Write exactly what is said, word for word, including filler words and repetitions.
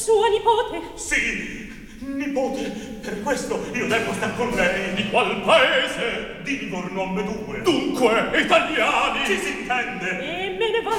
Sua nipote? Sì, nipote. Per questo io devo star con lei. Di qual paese? Di Livorno ambedue. Dunque, italiani. Ci si intende. E